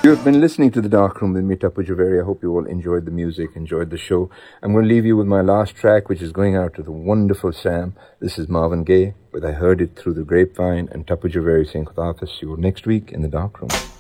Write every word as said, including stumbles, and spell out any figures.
You have been listening to The Dark Room with me, Tapu Javeri. I hope you all enjoyed the music, enjoyed the show. I'm going to leave you with my last track, which is going out to the wonderful Sam. This is Marvin Gaye with I Heard It Through the Grapevine, and Tapu Javeri saying Khuda Hafiz. See you next week in The Dark Room.